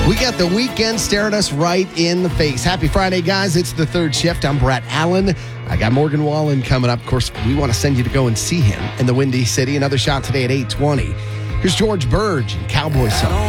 We got the weekend staring us right in the face. Happy Friday, guys. It's the third shift. I'm Brett Allen. I got Morgan Wallen coming up. Of course, we want to send you to go and see him in the Windy City. Another shot today at 8:20. Here's George Burge and Cowboy Song.